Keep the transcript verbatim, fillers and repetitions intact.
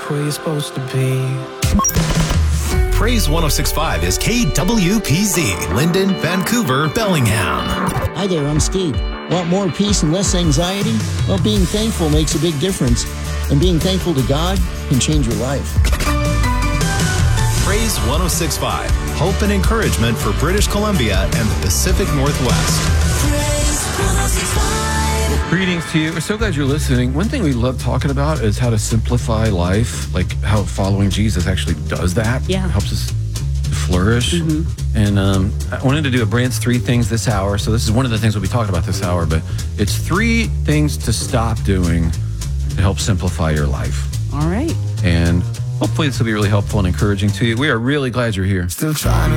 where you're supposed to be. Praise one oh six point five is K W P Z, Linden, Vancouver, Bellingham. Hi there, I'm Steve. Want more peace and less anxiety? Well, being thankful makes a big difference. And being thankful to God can change your life. Praise one oh six point five, hope and encouragement for British Columbia and the Pacific Northwest. Praise one oh six point five. Greetings to you. We're so glad you're listening. One thing we love talking about is how to simplify life, like how following Jesus actually does that. Yeah. It helps us flourish. Mm-hmm. And um, I wanted to do a Brand's three things this hour. So this is one of the things we'll be talking about this hour, but it's three things to stop doing to help simplify your life. All right. And hopefully this will be really helpful and encouraging to you. We are really glad you're here. Still trying